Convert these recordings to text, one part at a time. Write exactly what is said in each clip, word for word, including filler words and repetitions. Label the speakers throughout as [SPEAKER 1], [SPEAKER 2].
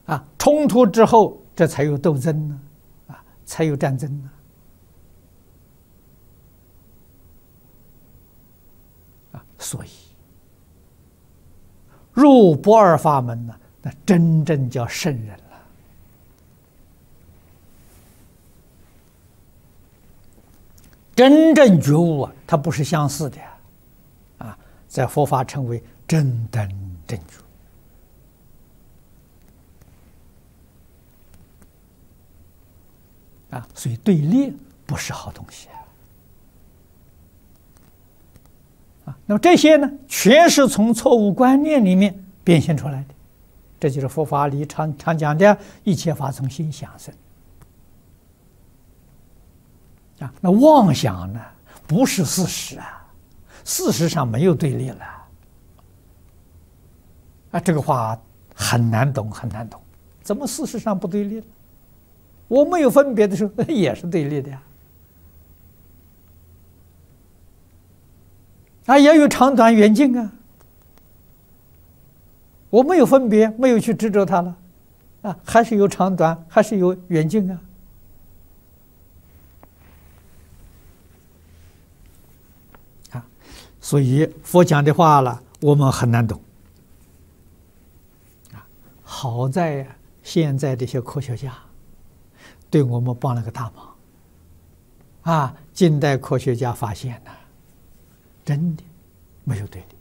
[SPEAKER 1] 啊，冲突之后，这才有斗争呢，啊，才有战争呢。啊，所以入不二法门呢，那真正叫圣人了。真正觉悟啊，它不是相似的，啊，在佛法称为真等正觉。啊，所以对立不是好东西啊！那么这些呢，全是从错误观念里面变现出来的。这就是佛法里常常讲的“一切法从心想生”。啊，那妄想呢，不是事实啊，事实上没有对立了。啊，这个话很难懂，很难懂，怎么事实上不对立了？我没有分别的时候，也是对立的呀。啊，也有长短远近啊。我没有分别，没有去执着它了，啊，还是有长短，还是有远近啊。啊，所以佛讲的话了，我们很难懂。啊，好在呀，现在这些科学家对我们帮了个大忙。啊，近代科学家发现呢，真的没有对立。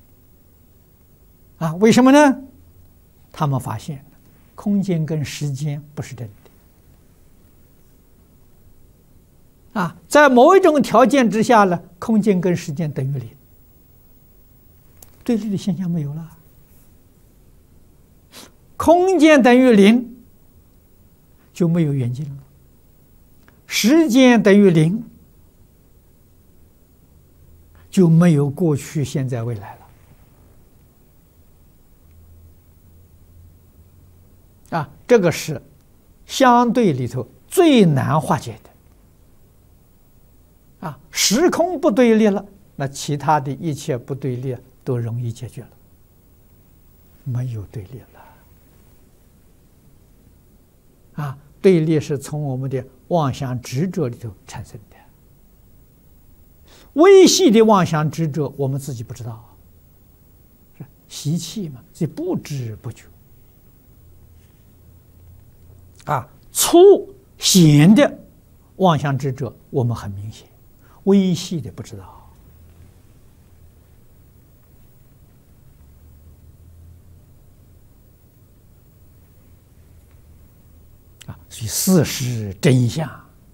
[SPEAKER 1] 啊，为什么呢？他们发现空间跟时间不是真的。啊，在某一种条件之下呢，空间跟时间等于零，对立的现象没有了。空间等于零，就没有远近了；时间等于零，就没有过去、现在、未来了。啊，这个是相对里头最难化解的。啊，时空不对立了，那其他的一切不对立都容易解决了，没有对立了。啊，对立是从我们的妄想执着里头产生的，微细的妄想执着我们自己不知道，是习气嘛，所以不知不觉。啊，粗显的妄想执着我们很明显，微细的不知道。啊，所以事实真相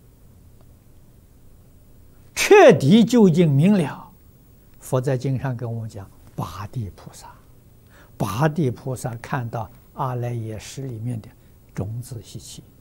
[SPEAKER 1] 彻底究竟明了。佛在经上跟我们讲，八地菩萨，八地菩萨看到阿赖耶识里面的种子习气。